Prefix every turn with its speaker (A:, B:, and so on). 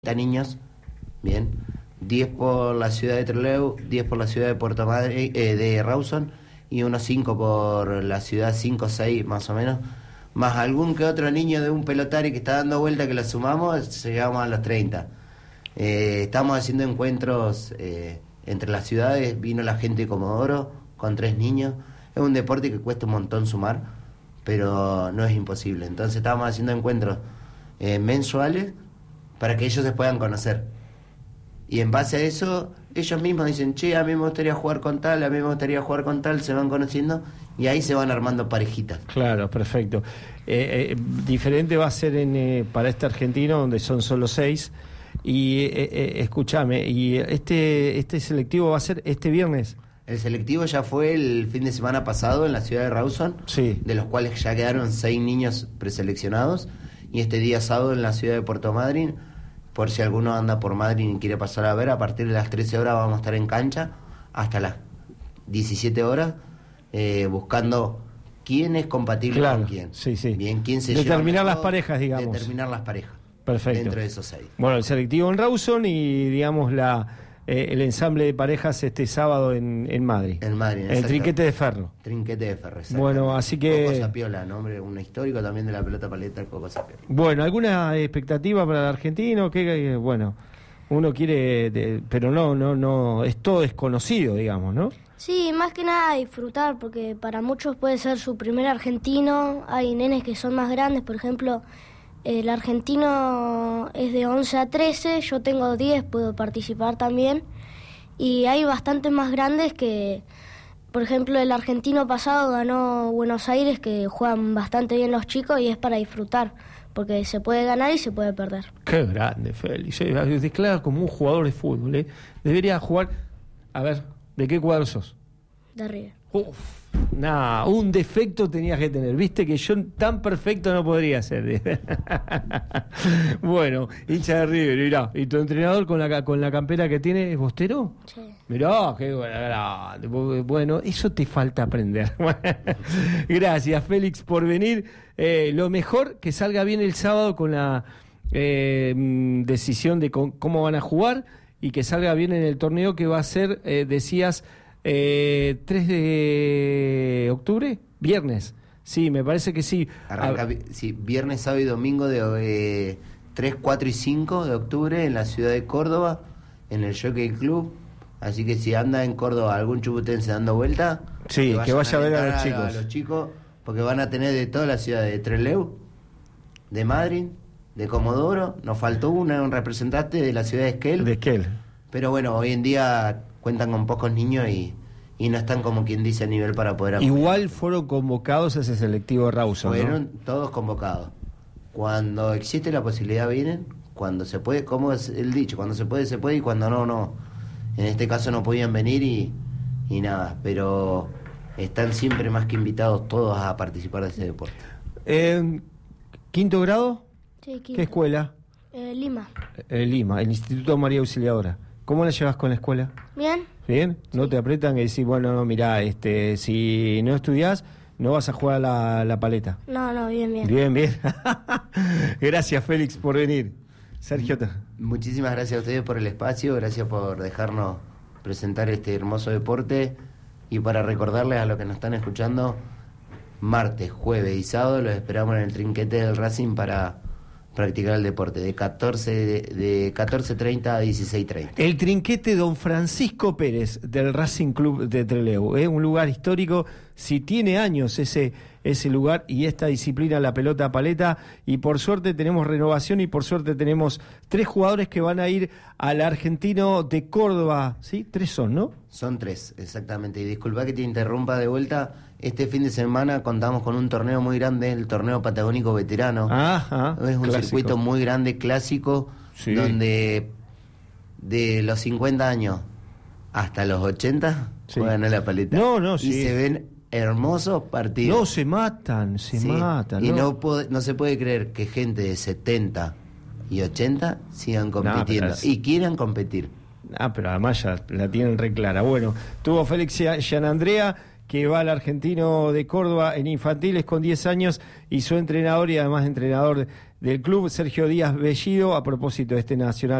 A: Niños, bien, 10 por la ciudad de Trelew, 10 por la ciudad de Puerto Madryn, de Rawson, y unos 5 por la ciudad, 5 o 6 más o menos, más algún que otro niño de un pelotari que está dando vuelta, que lo sumamos, llegamos a los 30. Estamos haciendo encuentros entre las ciudades, vino la gente de Comodoro con 3 niños. Es un deporte que cuesta un montón sumar, pero no es imposible. Entonces estamos haciendo encuentros mensuales para que ellos se puedan conocer. Y en base a eso, ellos mismos dicen, che, a mí me gustaría jugar con tal, a mí me gustaría jugar con tal, se van conociendo y ahí se van armando parejitas.
B: Claro, perfecto. Diferente va a ser para este argentino, donde son solo 6. Y escúchame, y este selectivo va a ser este viernes.
A: El selectivo ya fue el fin de semana pasado en la ciudad de Rawson,
B: sí,
A: de los cuales ya quedaron 6 niños preseleccionados, y este día sábado en la ciudad de Puerto Madryn. Por si alguno anda por Madrid y quiere pasar a ver, a partir de las 13 horas vamos a estar en cancha hasta las 17 horas, buscando quién es compatible,
B: claro,
A: con quién.
B: Sí, sí.
A: Bien, quién se
B: determinar
A: lleva
B: las parejas, digamos.
A: Determinar las parejas.
B: Perfecto.
A: Dentro de esos 6.
B: Bueno, el selectivo en Rawson y, digamos, el ensamble de parejas este sábado en Madrid.
A: En Madrid,
B: el Trinquete de Ferro.
A: Trinquete de Ferro,
B: bueno, así que...
A: Coco Sapiola, nombre, un histórico también de la pelota paleta, Coco Sapiola.
B: Bueno, ¿alguna expectativa para el argentino? Que bueno, uno quiere, pero no, es todo desconocido, digamos, ¿no?
C: Sí, más que nada disfrutar, porque para muchos puede ser su primer argentino. Hay nenes que son más grandes, por ejemplo, el argentino es de 11 a 13, yo tengo 10, puedo participar también. Y hay bastantes más grandes que, por ejemplo, el argentino pasado ganó Buenos Aires, que juegan bastante bien los chicos y es para disfrutar, porque se puede ganar y se puede perder.
B: Qué grande, Félix. Declara como un jugador de fútbol, ¿eh? Debería jugar... A ver, ¿de qué cuadro sos?
C: De River.
B: Un defecto tenías que tener. Viste que yo tan perfecto no podría ser. Bueno, hincha de River, mirá. ¿Y tu entrenador con la campera que tiene es Bostero?
C: Sí.
B: Mirá, qué grande. Bueno, eso te falta aprender. Gracias, Félix, por venir. Lo mejor, que salga bien el sábado con la decisión de cómo van a jugar y que salga bien en el torneo que va a ser, decías... 3 de octubre, viernes. Sí, me parece que sí.
A: Arranca, sí, viernes, sábado y domingo de 3, 4 y 5 de octubre en la ciudad de Córdoba, en el Jockey Club. Así que si anda en Córdoba algún chubutense dando vuelta,
B: sí, que vaya a ver a
A: los chicos, porque van a tener de toda la ciudad de Trelew, de Madrid, de Comodoro. Nos faltó un representante de la ciudad de Esquel.
B: De Esquel.
A: Pero bueno, hoy en día cuentan con pocos niños y no están, como quien dice, a nivel para poder apoyar.
B: Igual fueron convocados a ese selectivo de Rawson,
A: fueron,
B: ¿no?
A: Todos convocados. Cuando existe la posibilidad vienen, cuando se puede, como es el dicho, cuando se puede, y cuando no. En este caso no podían venir y nada, pero están siempre más que invitados todos a participar de ese deporte.
B: ¿Quinto grado?
C: Sí, quinto.
B: ¿Qué escuela?
C: Lima.
B: Lima, el Instituto María Auxiliadora. ¿Cómo la llevas con la escuela?
C: Bien.
B: ¿Bien? ¿No te apretan y decís, bueno, no, mirá, si no estudiás, no vas a jugar a la paleta?
C: No, bien.
B: Bien. Gracias, Félix, por venir. Sergio.
A: Muchísimas gracias a ustedes por el espacio, gracias por dejarnos presentar este hermoso deporte y para recordarles a los que nos están escuchando, martes, jueves y sábado los esperamos en el Trinquete del Racing para practicar el deporte de 14:30 a 16:30.
B: El Trinquete Don Francisco Pérez del Racing Club de Trelew, un lugar histórico, si tiene años ese lugar y esta disciplina, la pelota paleta, y por suerte tenemos renovación y por suerte tenemos 3 jugadores que van a ir al Argentino de Córdoba, ¿sí? 3 son, ¿no?
A: Son 3, exactamente, y disculpa que te interrumpa de vuelta. Este fin de semana contamos con un torneo muy grande, el torneo patagónico veterano.
B: Ajá,
A: es un
B: clásico.
A: Circuito muy grande, clásico, sí, donde de los 50 años hasta los 80 sí, juegan a la paleta.
B: No,
A: y
B: sí,
A: se ven hermosos partidos.
B: No, se matan.
A: Y no se puede creer que gente de 70 y 80 sigan compitiendo y quieran competir.
B: Pero además ya la tienen re clara. Bueno, tuvo Félix Gianandrea, que va al Argentino de Córdoba en infantiles con 10 años, y su entrenador y además entrenador del club Sergio Díaz Bellido a propósito de este Nacional